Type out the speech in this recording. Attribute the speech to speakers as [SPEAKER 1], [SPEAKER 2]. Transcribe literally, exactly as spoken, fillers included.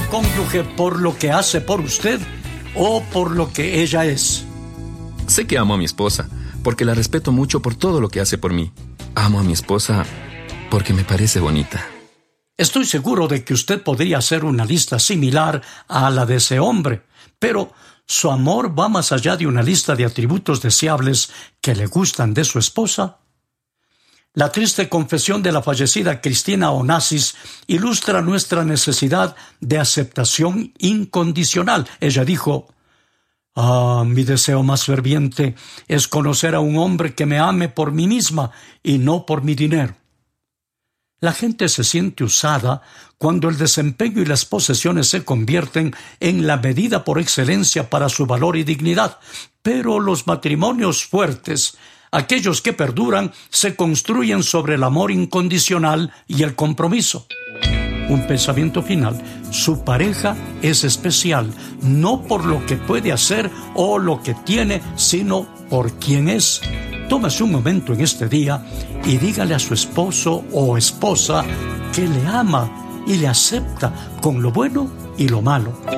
[SPEAKER 1] cónyuge por lo que hace por usted o por lo que ella es?
[SPEAKER 2] Sé que amo a mi esposa, porque la respeto mucho por todo lo que hace por mí. Amo a mi esposa porque me parece bonita.
[SPEAKER 1] Estoy seguro de que usted podría hacer una lista similar a la de ese hombre, pero ¿su amor va más allá de una lista de atributos deseables que le gustan de su esposa? La triste confesión de la fallecida Cristina Onassis ilustra nuestra necesidad de aceptación incondicional. Ella dijo: «Ah, mi deseo más ferviente es conocer a un hombre que me ame por mí misma y no por mi dinero». La gente se siente usada cuando el desempeño y las posesiones se convierten en la medida por excelencia para su valor y dignidad, pero los matrimonios fuertes, aquellos que perduran, se construyen sobre el amor incondicional y el compromiso. Un pensamiento final: su pareja es especial, no por lo que puede hacer o lo que tiene, sino por quién es. Tómase un momento en este día y dígale a su esposo o esposa que le ama y le acepta con lo bueno y lo malo.